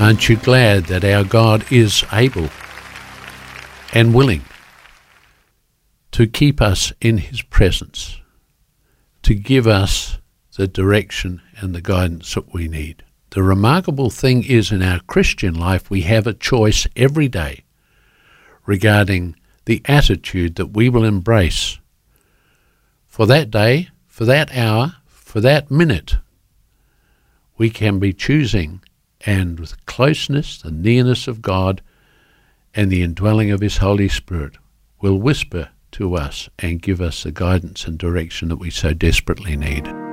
Aren't you glad that our God is able and willing to keep us in his presence, to give us the direction and the guidance that we need? The remarkable thing is, in our Christian life, we have a choice every day regarding the attitude that we will embrace for that day, for that hour, for that minute. We can be choosing, and with closeness, the nearness of God, and the indwelling of his Holy Spirit will whisper to us and give us the guidance and direction that we so desperately need.